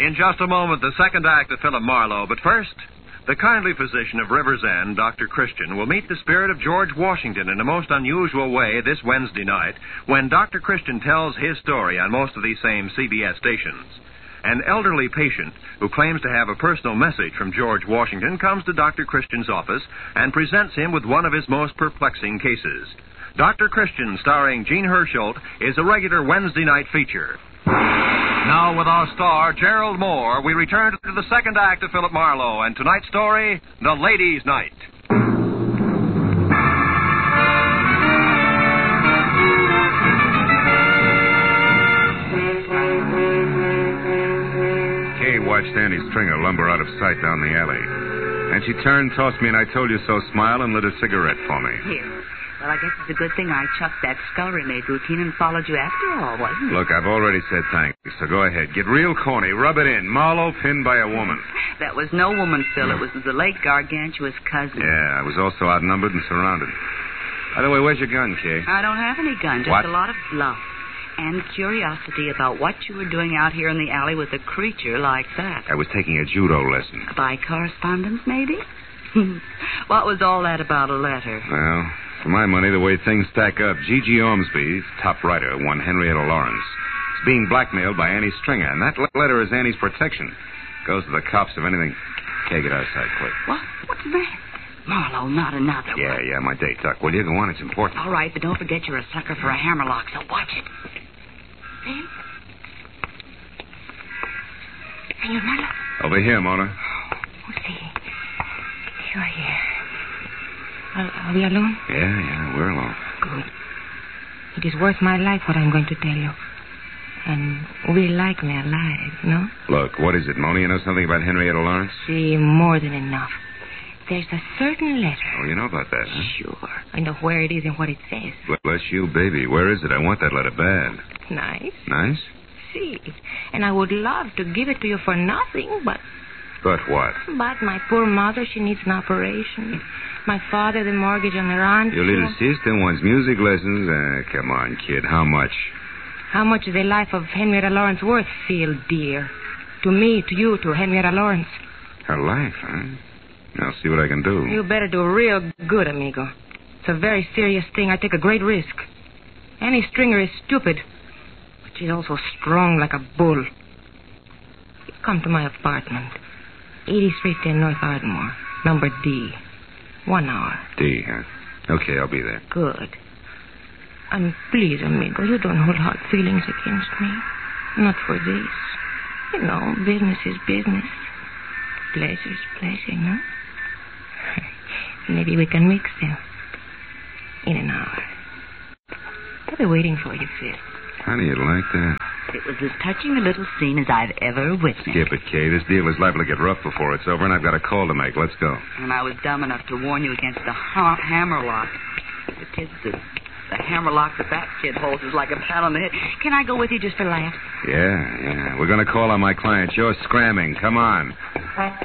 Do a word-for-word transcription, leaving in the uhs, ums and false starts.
In just a moment, the second act of Philip Marlowe. But first, the kindly physician of River's End, Doctor Christian, will meet the spirit of George Washington in a most unusual way this Wednesday night when Doctor Christian tells his story on most of these same C B S stations. An elderly patient who claims to have a personal message from George Washington comes to Doctor Christian's office and presents him with one of his most perplexing cases. Doctor Christian, starring Jean Hersholt, is a regular Wednesday night feature. Now, with our star, Gerald Moore, we return to the second act of Philip Marlowe and tonight's story, The Ladies' Night. Kay watched Annie Stringer lumber out of sight down the alley. And she turned, tossed me an I told you so smile, and lit a cigarette for me. Here. Well, I guess it's a good thing I chucked that scullery maid routine and followed you after all, wasn't it? Look, I've already said thanks, so go ahead. Get real corny. Rub it in. Marlowe pinned by a woman. That was no woman, Phil. It was the late gargantuous cousin. Yeah, I was also outnumbered and surrounded. By the way, where's your gun, Kay? I don't have any gun, just What? a lot of bluff. And curiosity about what you were doing out here in the alley with a creature like that. I was taking a judo lesson. By correspondence, maybe? What was all that about a letter? Well, for my money, the way things stack up, Gigi Ormsby, top writer, one Henrietta Lawrence, is being blackmailed by Annie Stringer, and that le- letter is Annie's protection. Goes to the cops if anything. Kay, get outside, quick. What? What's that? Marlowe, not another Yeah, one. yeah, my date. Duck, will you? Go on, it's important. All right, but don't forget you're a sucker for a hammerlock, so watch it. See? Senor Marlowe. Over here, Mona. Oh, see. You're here. Are, are we alone? Yeah, yeah, we're alone. Good. It is worth my life what I'm going to tell you. And we like me alive, no? Look, what is it, Mona? You know something about Henrietta Lawrence? See, more than enough. There's a certain letter. Oh, you know about that, huh? Sure. I know where it is and what it says. Well, bless you, baby. Where is it? I want that letter bad. Nice. Nice? See. And I would love to give it to you for nothing, but... But what? But my poor mother, she needs an operation. My father, the mortgage on her aunt. Your little sister wants music lessons? Uh, come on, kid. How much? How much is the life of Henrietta Lawrence worth, Phil, dear? To me, to you, to Henrietta Lawrence. Her life, huh? I'll see what I can do. You better do real good, amigo. It's a very serious thing. I take a great risk. Annie Stringer is stupid, but she's also strong like a bull. Come to my apartment. eighty-three ten North Ardmore, number D. One hour. D, huh? Okay, I'll be there. Good. And please, amigo, you don't hold hard feelings against me. Not for this. You know, business is business. Pleasure is pleasure, no? Maybe we can mix them. In an hour. I'll be waiting for you, Phil. How do you like that? It was as touching a little scene as I've ever witnessed. Skip it, Kay. This deal is liable to get rough before it's over, and I've got a call to make. Let's go. And I was dumb enough to warn you against the ha- hammerlock. The kid, the, the hammerlock that that kid holds is like a pat on the head. Can I go with you just for laughs? Yeah, yeah. We're going to call on my client. You're scramming. Come on.